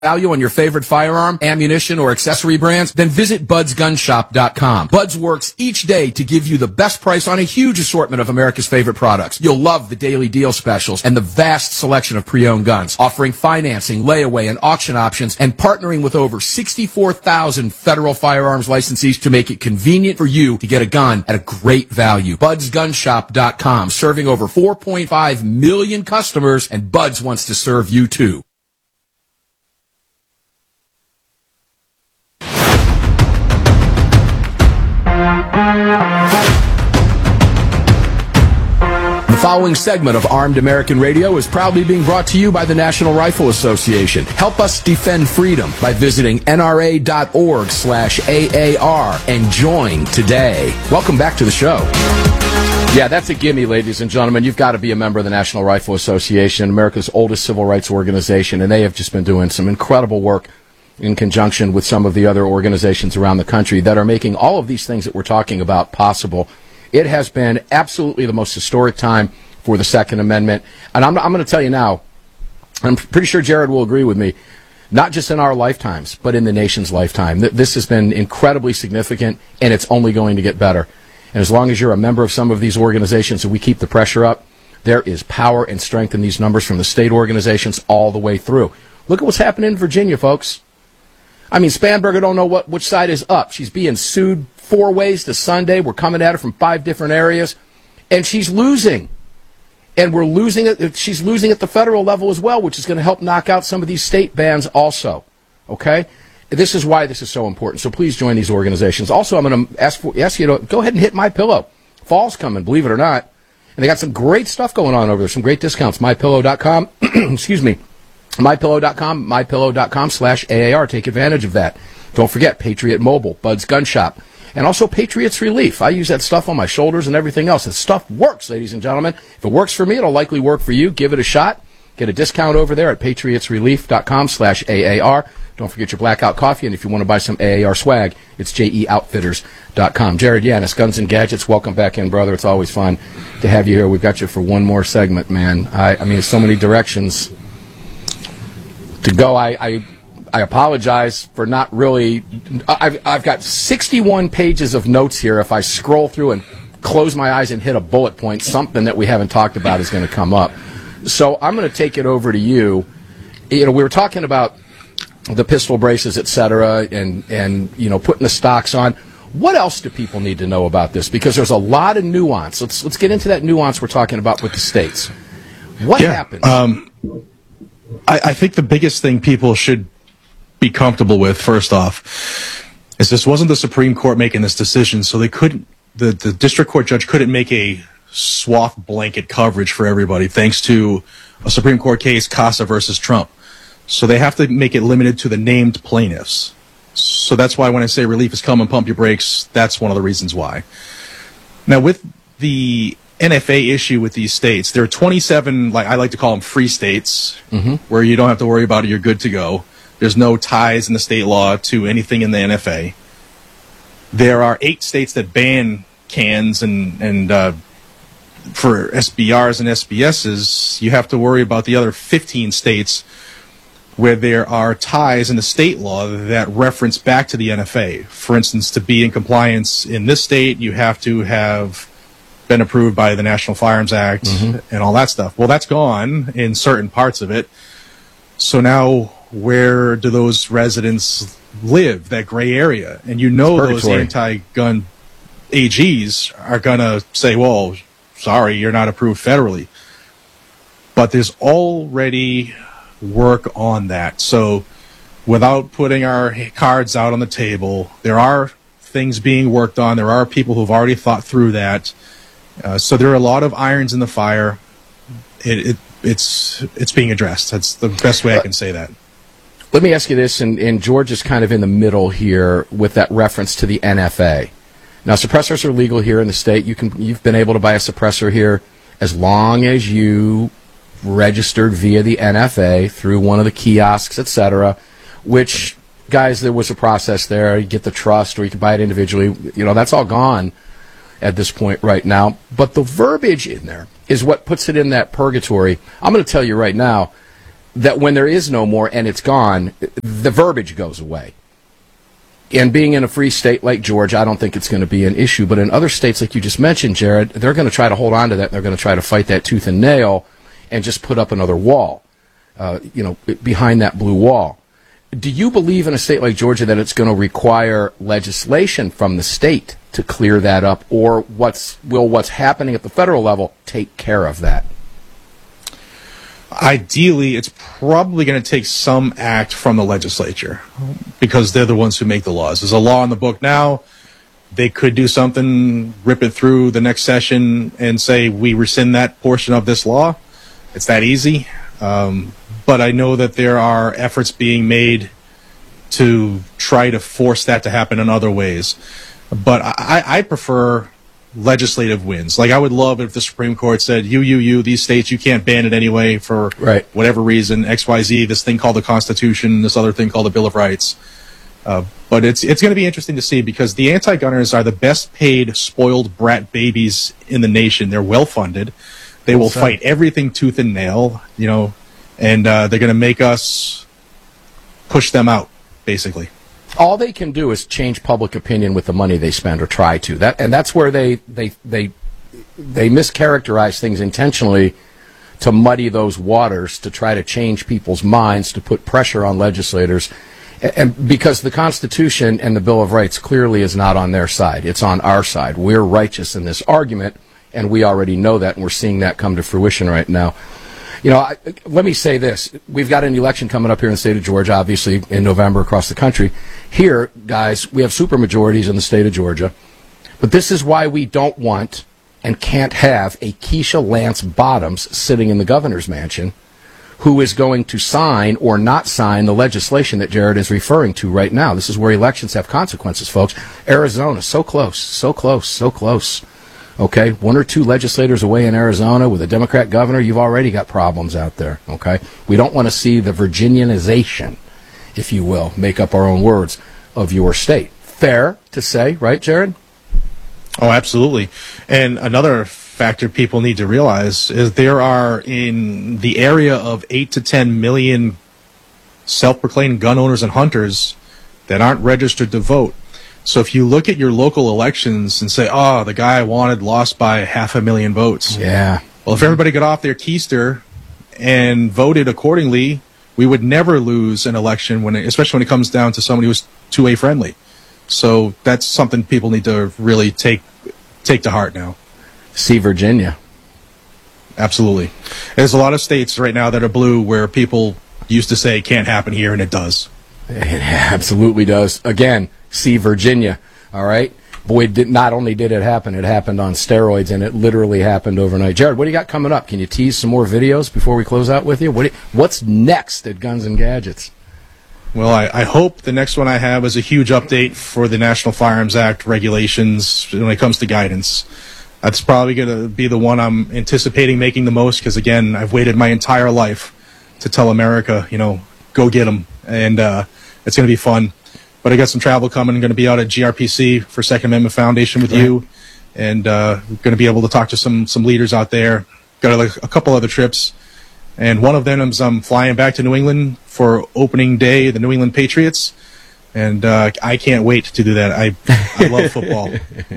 value on your favorite firearm, ammunition, or accessory brands? Then visit budsgunshop.com. Buds works each day to give you the best price on a huge assortment of America's favorite products. You'll love the daily deal specials and the vast selection of pre-owned guns, offering financing, layaway, and auction options, and partnering with over 64,000 federal firearms licensees to make it convenient for you to get a gun at a great value. budsgunshop.com, serving over 4.5 million customers, and Buds wants to serve you too. The following segment of Armed American Radio is proudly being brought to you by the National Rifle Association. Help us defend freedom by visiting nra.org/AAR and join today. Welcome back to the show. Yeah, that's a gimme, ladies and gentlemen. You've got to be a member of the National Rifle Association, America's oldest civil rights organization, and they have just been doing some incredible work in conjunction with some of the other organizations around the country that are making all of these things that we're talking about possible. It has been absolutely the most historic time for the Second Amendment. And I'm going to tell you now, I'm pretty sure Jared will agree with me, not just in our lifetimes, but in the nation's lifetime. This has been incredibly significant, and it's only going to get better. And as long as you're a member of some of these organizations and we keep the pressure up, there is power and strength in these numbers from the state organizations all the way through. Look at what's happening in Virginia, folks. I mean, Spanberger don't know which side is up. She's being sued 4 ways to Sunday. We're coming at her from 5 different areas, and she's losing. And we're losing it. She's losing at the federal level as well, which is going to help knock out some of these state bans also. Okay? This is why this is so important. So please join these organizations. Also, I'm going to ask you to go ahead and hit MyPillow. Fall's coming, believe it or not. And they got some great stuff going on over there, some great discounts. MyPillow.com. Excuse me. MyPillow.com, MyPillow.com/AAR. Take advantage of that. Don't forget, Patriot Mobile, Bud's Gun Shop, and also Patriots Relief. I use that stuff on my shoulders and everything else. That stuff works, ladies and gentlemen. If it works for me, it'll likely work for you. Give it a shot. Get a discount over there at patriotsrelief.com/AAR. Don't forget your Blackout Coffee, and if you want to buy some AAR swag, it's jeoutfitters.com. Jared Yanis, Guns and Gadgets, welcome back in, brother. It's always fun to have you here. We've got you for one more segment, man. I mean, there's so many directions to go. I apologize for not really. I've got 61 pages of notes here. If I scroll through and close my eyes and hit a bullet point, something that we haven't talked about is going to come up. So I'm going to take it over to you. You know, we were talking about the pistol braces, et cetera, and you know, putting the stocks on. What else do people need to know about this? Because there's a lot of nuance. Let's get into that nuance we're talking about with the states. What happens? I think the biggest thing people should be comfortable with, first off, is this wasn't the Supreme Court making this decision, so they couldn't. The district court judge couldn't make a swath blanket coverage for everybody, thanks to a Supreme Court case, Casa versus Trump. So they have to make it limited to the named plaintiffs. So that's why when I say relief is coming, pump your brakes, that's one of the reasons why. Now, with the NFA issue with these states, there are 27, like I like to call them free states, where you don't have to worry about it, you're good to go. There's no ties in the state law to anything in the NFA. There are 8 states that ban cans, and for SBRs and SBSs, you have to worry about the other 15 states where there are ties in the state law that reference back to the NFA. For instance, to be in compliance in this state, you have to have been approved by the National Firearms Act and all that stuff. Well, that's gone in certain parts of it. So now, where do those residents live, that gray area? And you know those anti-gun AGs are going to say, well, sorry, you're not approved federally. But there's already work on that. So without putting our cards out on the table, there are things being worked on. There are people who've already thought through that. So there are a lot of irons in the fire. It's being addressed. That's the best way I can say that. Let me ask you this, and George is kind of in the middle here with that reference to the NFA. Now, suppressors are legal here in the state. You've been able to buy a suppressor here as long as you registered via the NFA through one of the kiosks, etc. Which, guys, there was a process there. You get the trust, or you can buy it individually. You know, that's all gone at this point right now. But the verbiage in there is what puts it in that purgatory. I'm going to tell you right now, that when there is no more and it's gone, the verbiage goes away. And being in a free state like Georgia, I don't think it's going to be an issue. But in other states, like you just mentioned, Jared, they're going to try to hold on to that. And they're going to try to fight that tooth and nail and just put up another wall, behind that blue wall. Do you believe in a state like Georgia that it's going to require legislation from the state to clear that up, or will what's happening at the federal level take care of that? Ideally, it's probably going to take some act from the legislature because they're the ones who make the laws. There's a law in the book now. They could do something, rip it through the next session and say, we rescind that portion of this law. It's that easy. But I know that there are efforts being made to try to force that to happen in other ways. But I prefer legislative wins. Like, I would love if the Supreme Court said, these states, you can't ban it anyway for whatever reason, XYZ, this thing called the Constitution, this other thing called the Bill of Rights. But it's going to be interesting to see because the anti-gunners are the best paid, spoiled brat babies in the nation. They're well-funded. They will fight everything tooth and nail, and they're going to make us push them out, basically. All they can do is change public opinion with the money they spend, or try to. That's where they mischaracterize things intentionally to muddy those waters, to try to change people's minds, to put pressure on legislators. And because the Constitution and the Bill of Rights clearly is not on their side. It's on our side. We're righteous in this argument, and we already know that, and we're seeing that come to fruition right now. Let me say this. We've got an election coming up here in the state of Georgia, obviously, in November across the country. Here, guys, we have supermajorities in the state of Georgia. But this is why we don't want and can't have a Keisha Lance Bottoms sitting in the governor's mansion who is going to sign or not sign the legislation that Jared is referring to right now. This is where elections have consequences, folks. Arizona, so close, so close, so close. Okay, one or two legislators away in Arizona with a Democrat governor, you've already got problems out there, okay? We don't want to see the Virginianization, if you will, make up our own words, of your state. Fair to say, right, Jared? Oh, absolutely. And another factor people need to realize is there are in the area of 8 to 10 million self-proclaimed gun owners and hunters that aren't registered to vote. So if you look at your local elections and say, the guy I wanted lost by 500,000 votes. Yeah. Well, if everybody got off their keister and voted accordingly, we would never lose an election, especially when it comes down to somebody who's 2A friendly. So that's something people need to really take to heart now. See Virginia. Absolutely. There's a lot of states right now that are blue where people used to say it can't happen here, and it does. It absolutely does. Again, see Virginia, all right? Boy, not only did it happen on steroids, and it literally happened overnight. Jared, what do you got coming up? Can you tease some more videos before we close out with you? What's next at Guns and Gadgets? Well, I hope the next one I have is a huge update for the National Firearms Act regulations when it comes to guidance. That's probably going to be the one I'm anticipating making the most because, again, I've waited my entire life to tell America, go get them. And it's going to be fun. But I got some travel coming. I'm going to be out at GRPC for Second Amendment Foundation with you. And going to be able to talk to some leaders out there. Got a couple other trips. And one of them is I'm flying back to New England for opening day, the New England Patriots. And I can't wait to do that. I love football.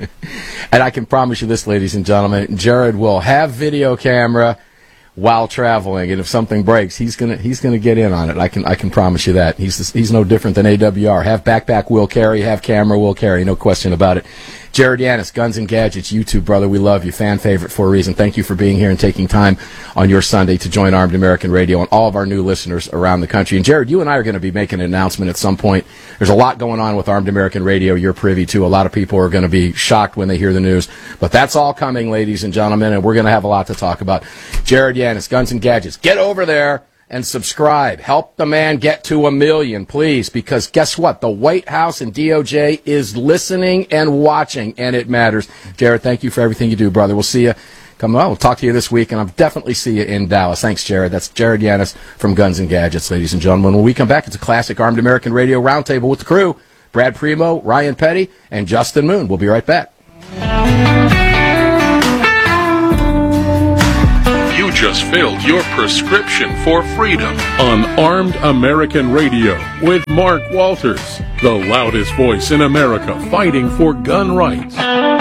And I can promise you this, ladies and gentlemen, Jared will have video camera while traveling, and if something breaks, he's gonna get in on it. I can promise you that. He's no different than AWR. Have backpack, will carry. Have camera, will carry. No question about it. Jared Yanis, Guns and Gadgets, YouTube brother, we love you. Fan favorite for a reason. Thank you for being here and taking time on your Sunday to join Armed American Radio and all of our new listeners around the country. And Jared, you and I are going to be making an announcement at some point. There's a lot going on with Armed American Radio. You're privy to. A lot of people are going to be shocked when they hear the news. But that's all coming, ladies and gentlemen, and we're going to have a lot to talk about. Jared Yanis, Guns and Gadgets. Get over there and subscribe. Help the man get to 1 million, please, because guess what? The White House and DOJ is listening and watching, and it matters. Jared, thank you for everything you do, brother. We'll see you. We'll talk to you this week, and I'll definitely see you in Dallas. Thanks, Jared. That's Jared Yanis from Guns and Gadgets, ladies and gentlemen. When we come back, it's a classic Armed American Radio Roundtable with the crew. Brad Primo, Ryan Petty, and Justin Moon. We'll be right back. You just filled your prescription for freedom. On Armed American Radio with Mark Walters, the loudest voice in America fighting for gun rights.